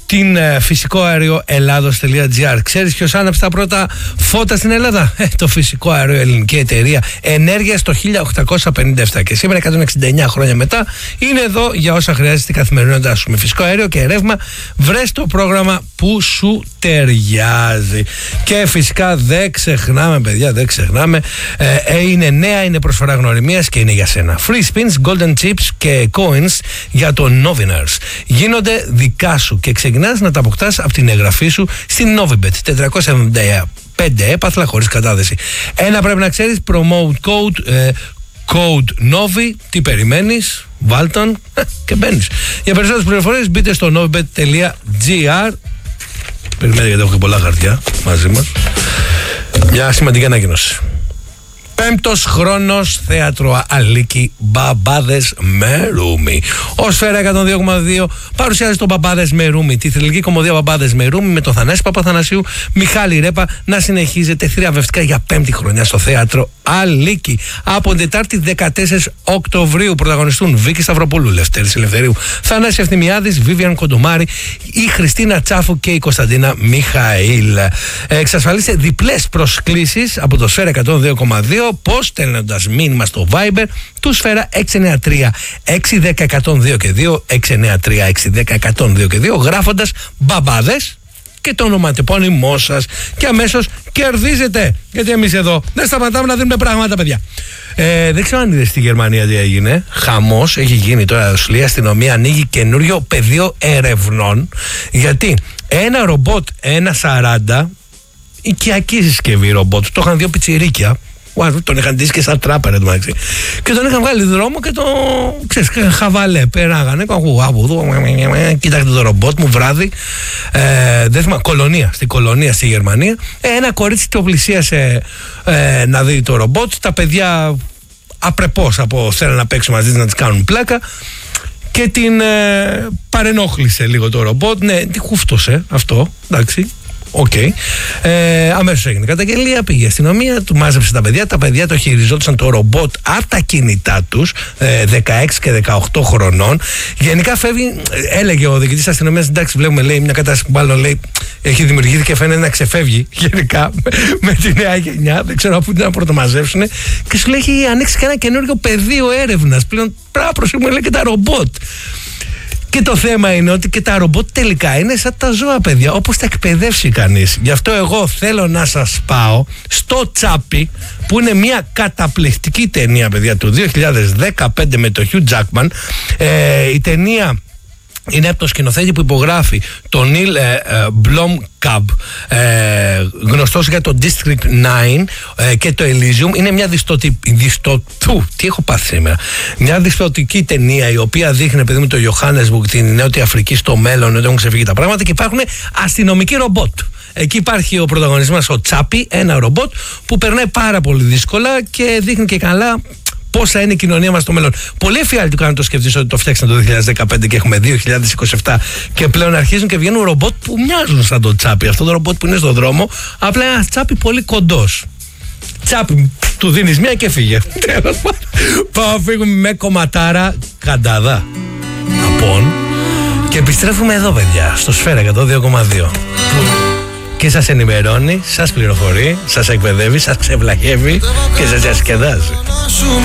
την φυσικό αέριο Ελλάδος.gr. Ξέρεις ποιος άναψε τα πρώτα φώτα στην Ελλάδα? Το φυσικό αέριο, ελληνική εταιρεία ενέργειας, το 1857, και σήμερα 169 χρόνια μετά είναι εδώ για όσα χρειάζεται στην καθημερινότητά σου. Με φυσικό αέριο και ρεύμα βρες το πρόγραμμα που σου ταιριάζει. Και φυσικά δεν ξεχνάμε, παιδιά, δεν ξεχνάμε, είναι νέα, είναι προσφορά γνωριμίας και είναι για σένα. Free spins, golden chips και coins για το Novinars γίνονται δικά σου και ξεκινάς να τα αποκτάς από την εγγραφή σου στην Novibet. 475 έπαθλα χωρίς κατάδεση. Ένα πρέπει να ξέρεις, promote code Novi. Τι περιμένεις? Βάλτον και μπαίνεις. Για περισσότερες πληροφορίες μπείτε στο novibet.gr. Περιμένετε, γιατί έχω και πολλά χαρτιά μαζί μας. Μια σημαντική ανακοίνωση. 5ος χρόνος θέατρο Αλίκη, Μπαμπάδες με Ρούμι. Ο Σφαίρα 102,2 παρουσιάζει τον Μπαμπάδες με Ρούμι, τη θρυλική κομμωδία Μπαμπάδες με Ρούμι, με τον Θανάση Παπαθανασίου, Μιχάλη Ρέπα, να συνεχίζεται θριαμβευτικά για 5η χρονιά στο θέατρο Αλίκη. Από την Τετάρτη 14 Οκτωβρίου πρωταγωνιστούν Βίκη Σταυροπούλου, Λευτέρης Ελευθερίου, Θανάση Ευθυμιάδης, Βίβιαν Κοντομάρη, η Χριστίνα Τσάφου και η Κωνσταντίνα Μιχαήλ. Εξασφαλίστε διπλές προσκλήσεις από το Σφαίρα 102,2. Πώς? στέλνοντας μήνυμα στο Viber του Σφαίρα 693 610 102 και 2, 693 610 102 και 2, γράφοντας Μπαμπάδες και το ονοματεπώνυμό σας, και αμέσως κερδίζετε, γιατί εμείς εδώ δεν σταματάμε να δίνουμε πράγματα, παιδιά. Δεν ξέρω αν είδες στη Γερμανία τι έγινε. Χαμός έχει γίνει τώρα. Η αστυνομία ανοίγει καινούριο πεδίο ερευνών, γιατί ένα ρομπότ 1,40, οικιακή συσκευή ρομπότ, το είχαν δύο πιτσιρίκια. Τον είχαν ντύσει και σαν τράπερ, εντωμεταξύ. Και τον είχαν βγάλει δρόμο και το. Ξέρεις, χαβαλέ. Περάγανε. Κοίταξτε το ρομπότ μου βράδυ. Δεν θυμάμαι. Κολονία. Στην Κολονία στη Γερμανία. Ένα κορίτσι το πλησίασε να δει το ρομπότ. Τα παιδιά απρεπώς θέλουν να παίξουν μαζί της, να της κάνουν πλάκα. Και την παρενόχλησε λίγο το ρομπότ. Ναι, τη χούφτωσε αυτό. Εντάξει. Οκ. Αμέσως έγινε καταγγελία, πήγε η αστυνομία, του μάζεψε τα παιδιά. Τα παιδιά το χειριζόντουσαν το ρομπότ από τα κινητά τους, 16 και 18 χρονών. Γενικά φεύγει, έλεγε ο διοικητής αστυνομίας, εντάξει, βλέπουμε, λέει, μια κατάσταση που μάλλον, λέει, έχει δημιουργηθεί και φαίνεται να ξεφεύγει γενικά με τη νέα γενιά. Δεν ξέρω από πού να πρωτομαζεύσουν. Και σου λέει, έχει ανοίξει και ένα καινούργιο πεδίο έρευνας. Πλέον πρέπει να προσέχουμε, λέει, και τα ρομπότ. Και το θέμα είναι ότι και τα ρομπότ τελικά είναι σαν τα ζώα, παιδιά, όπως τα εκπαιδεύσει κανείς. Γι' αυτό εγώ θέλω να σας πάω στο Τσάπι, που είναι μια καταπληκτική ταινία, παιδιά, του 2015 με το Hugh Jackman. Η ταινία είναι από το σκηνοθέτη που υπογράφει, τον Νίλ Blomkamp, γνωστός για το District 9 και το Elysium. Είναι μια μια δυστοπική ταινία, η οποία δείχνει, παιδί μου, το Johannesburg, την Νότια Αφρική στο μέλλον, ότι έχουν ξεφύγει τα πράγματα και υπάρχουν αστυνομικοί ρομπότ. Εκεί υπάρχει ο πρωταγωνιστής, ο Τσάπι, ένα ρομπότ που περνάει πάρα πολύ δύσκολα και δείχνει και καλά πώς θα είναι η κοινωνία μας στο μέλλον. Πολύ εφιάλτικο αν το σκεφτείς ότι το φτιάξαν το 2015 και έχουμε 2027 και πλέον αρχίζουν και βγαίνουν ρομπότ που μοιάζουν σαν το Τσάπι. Αυτό το ρομπότ που είναι στον δρόμο, απλά ένα Τσάπι πολύ κοντός. Τσάπι, του δίνεις μία και φύγε. Πάω, φύγουμε με κομματάρα καντάδα απόν και επιστρέφουμε εδώ, παιδιά, στο Σφαίρα 102,2. Και σας ενημερώνει, σας πληροφορεί, σας εκπαιδεύει, σας ξεβλαχεύει και σας διασκεδάζει.